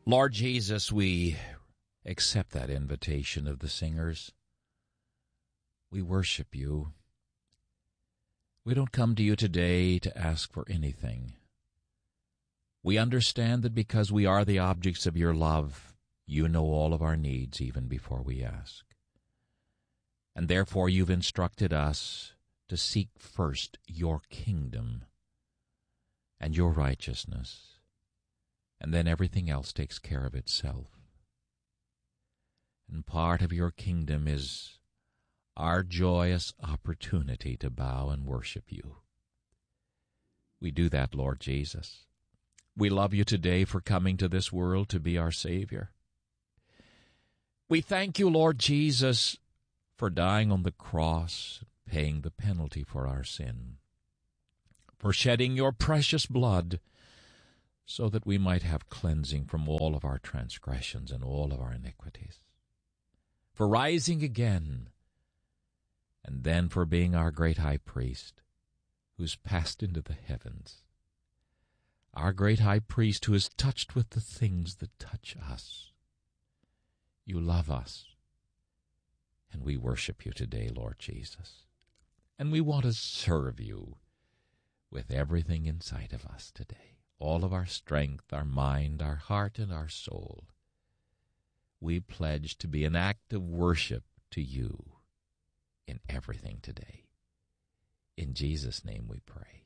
Lord Jesus, we accept that invitation of the singers. We worship you. We don't come to you today to ask for anything. We understand that because we are the objects of your love, you know all of our needs even before we ask. And therefore you've instructed us to seek first your kingdom and your righteousness, and then everything else takes care of itself. And part of your kingdom is our joyous opportunity to bow and worship you. We do that, Lord Jesus. We love you today for coming to this world to be our Savior. We thank you, Lord Jesus, for dying on the cross, paying the penalty for our sin, for shedding your precious blood so that we might have cleansing from all of our transgressions and all of our iniquities, for rising again, and then for being our great high priest who's passed into the heavens, our great high priest who is touched with the things that touch us. You love us, and we worship you today, Lord Jesus. And we want to serve you with everything inside of us today, all of our strength, our mind, our heart, and our soul. We pledge to be an act of worship to you in everything today. In Jesus' name we pray.